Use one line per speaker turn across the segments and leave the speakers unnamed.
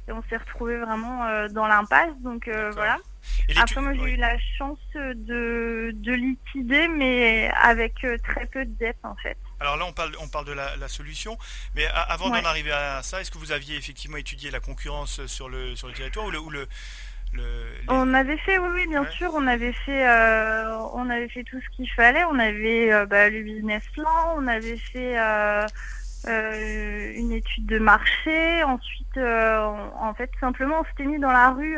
et on s'est retrouvés vraiment dans l'impasse. Donc voilà.
Et
Après, moi, j'ai
oui.
eu la chance de liquider, mais avec très peu de dettes, en fait.
Alors là, on parle de la solution, mais avant d'en
Ouais.
arriver à ça, est-ce que vous aviez effectivement étudié la concurrence sur le territoire les...
On avait fait, oui, oui, bien
Ouais,
sûr, on avait fait tout ce qu'il fallait. On avait le business plan, on avait fait une étude de marché. Ensuite, en fait, simplement, on s'était mis dans la rue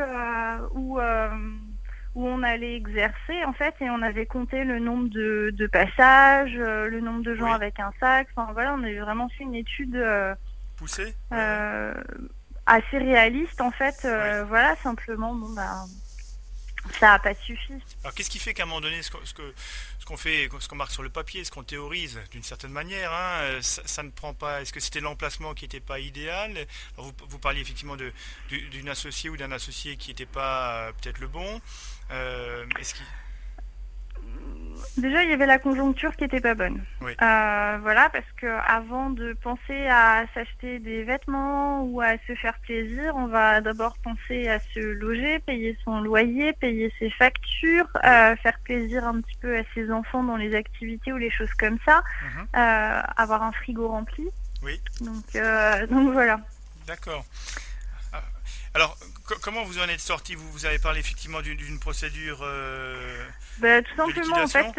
où on allait exercer, en fait, et on avait compté le nombre de passages, le nombre de gens
oui,
avec un sac. Enfin, voilà, on avait vraiment fait une étude
poussé, ouais, ouais,
euh, assez réaliste, en fait.
oui.
Voilà, simplement, bon, ben, ça n'a pas suffi.
Alors qu'est-ce qui fait qu'à un moment donné, ce qu'on fait, ce qu'on marque sur le papier, ce qu'on théorise d'une certaine manière, hein, ça ne prend pas. Est-ce que c'était l'emplacement qui n'était pas idéal? Alors vous parliez effectivement d'une associée ou d'un associé qui n'était pas peut-être le bon. Est-ce qu'il...
Déjà, il y avait la conjoncture qui était pas bonne.
Oui,
Voilà, parce que avant de penser à s'acheter des vêtements ou à se faire plaisir, on va d'abord penser à se loger, payer son loyer, payer ses factures,
oui.
faire plaisir un petit peu à ses enfants dans les activités ou les choses comme ça,
Mhm,
avoir un frigo rempli.
oui,
Donc voilà.
d'accord. Ah, alors, comment vous en êtes sorti? Vous avez parlé effectivement d'une procédure
Tout
de
simplement, en fait,
liquidation?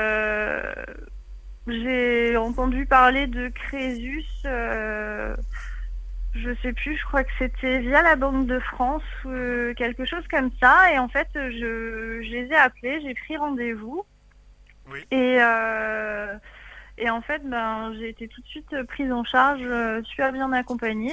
j'ai entendu parler de Crésus. Je sais plus, je crois que c'était via la Banque de France ou
Mhm,
quelque chose comme ça. Et en fait, je les ai appelés, j'ai pris rendez-vous.
oui,
Et, et en fait, ben, j'ai été tout de suite prise en charge, super bien accompagnée.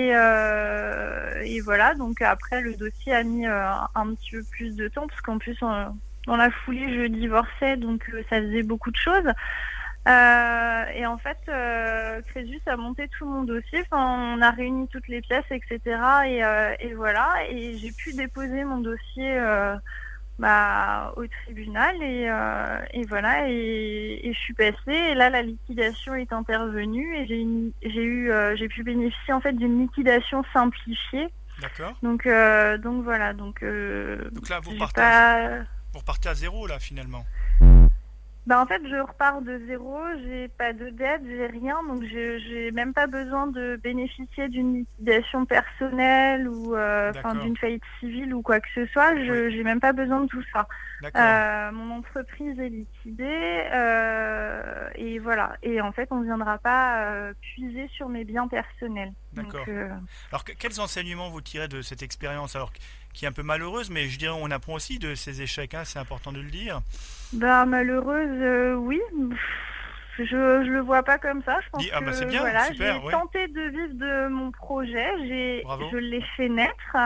Et voilà, donc après, le dossier a mis un petit peu plus de temps, parce qu'en plus, dans la foulée, je divorçais, donc ça faisait beaucoup de choses. Et en fait, Crésus a monté tout mon dossier. Enfin, on a réuni toutes les pièces, etc. Et voilà. Et j'ai pu déposer mon dossier au tribunal. Et voilà. Et je suis passée. Et là, la liquidation est intervenue. Et j'ai pu bénéficier en fait d'une liquidation simplifiée.
d'accord.
Donc voilà. Donc
Donc là,
j'ai pas.
vous repartez à zéro là finalement.
En fait, je repars de zéro, j'ai pas de dette, j'ai rien, donc j'ai même pas besoin de bénéficier d'une liquidation personnelle ou
D'accord.
d'une faillite civile ou quoi que ce soit.
Oui,
J'ai même pas besoin de tout ça.
d'accord.
Mon entreprise est liquidée et voilà. Et en fait, on viendra pas puiser sur mes biens personnels. Donc
D'accord. Alors, quels enseignements vous tirez de cette expérience, alors qui est un peu malheureuse, mais je dirais on apprend aussi de ces échecs, hein, c'est important de le dire.
malheureuse, oui. Je le vois pas comme ça. Je pense
Ah bah c'est
que
bien,
voilà, j'ai
super, oui,
tenté de vivre de mon projet. Je
bravo.
l'ai fait naître.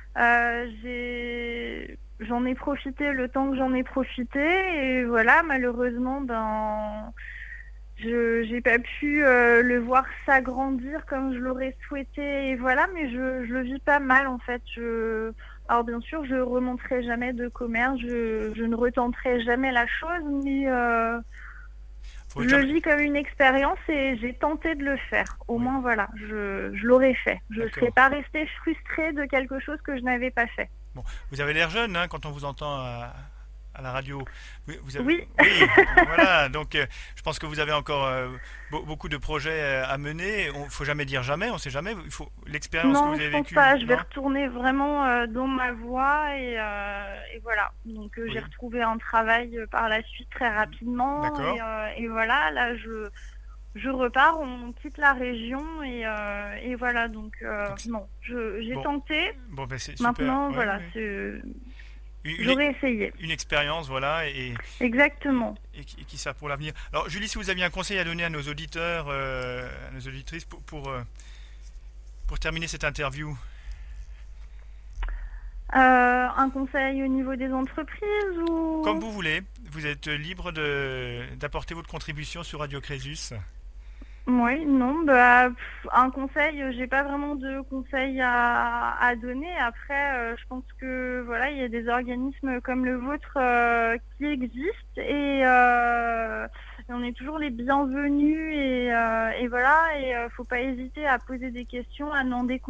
J'en ai profité le temps que j'en ai profité. Et voilà, malheureusement, j'ai pas pu le voir s'agrandir comme je l'aurais souhaité. Et voilà, mais je le vis pas mal en fait. Alors bien sûr, je remonterai jamais de commerce. Je ne retenterai jamais la chose, mais
Faut
je le
jamais.
vis comme une expérience et j'ai tenté de le faire. Au
Oui,
moins, voilà, je l'aurais fait. Je ne serais
d'accord.
pas restée frustrée de quelque chose que je n'avais pas fait.
Bon, vous avez l'air jeune, hein, quand on vous entend à la radio.
Oui,
Oui, voilà. Donc, je pense que vous avez encore beaucoup de projets à mener. Il faut jamais dire jamais. On sait jamais. Il faut l'expérience que vous
non, je
avez
pense
vécue,
pas. Je vais
non?
retourner vraiment dans ma voie et voilà. Donc, j'ai
Oui,
retrouvé un travail par la suite très rapidement
d'accord.
et voilà. Là, je repars, on quitte la région et voilà. Donc,
Donc,
non, j'ai
bon,
tenté.
bon, ben c'est super.
Maintenant,
Ouais,
voilà,
ouais. Une,
j'aurais essayé.
une expérience, voilà,
Exactement.
et qui sert pour l'avenir. Alors, Julie, si vous aviez un conseil à donner à nos auditeurs, à nos auditrices, pour terminer cette interview.
Un conseil au niveau des entreprises
Comme
ou...
vous voulez, vous êtes libre d'apporter votre contribution sur Radio Crésus.
Oui, non, un conseil, j'ai pas vraiment de conseil à donner. Après, je pense que voilà, il y a des organismes comme le vôtre qui existent et on est toujours les bienvenus et voilà, et faut pas hésiter à poser des questions, à demander